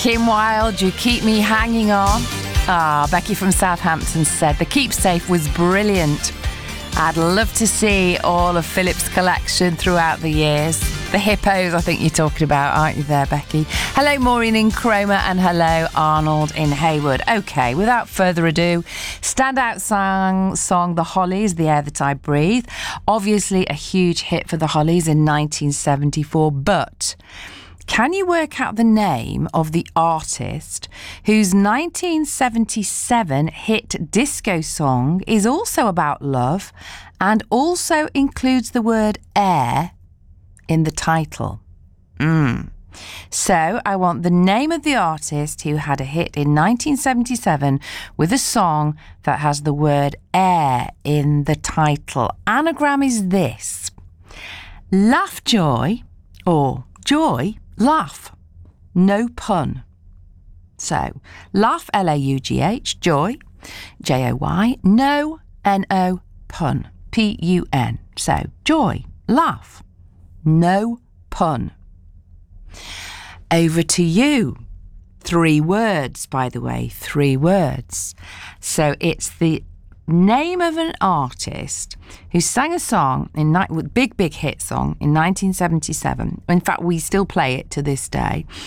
Kim Wilde, You Keep Me Hanging On. Becky from Southampton said the Keepsafe was brilliant. I'd love to see all of Philip's collection throughout the years. The hippos, I think you're talking about, aren't you there, Becky? Hello, Maureen in Cromer, and hello, Arnold in Haywood. OK, without further ado, standout song The Hollies, The Air That I Breathe. Obviously a huge hit for The Hollies in 1974, but can you work out the name of the artist whose 1977 hit disco song is also about love and also includes the word air in the title? So I want the name of the artist who had a hit in 1977 with a song that has the word air in the title. Anagram is this: Laugh Joy, or Joy Laugh. No pun. So laugh, L-A-U-G-H, joy, J-O-Y, no, N-O, pun, P-U-N. So joy, laugh, no pun. Over to you. 3 words, by the way, 3 words. So it's the name of an artist who sang a song with big hit song in 1977. In fact, we still play it to this day.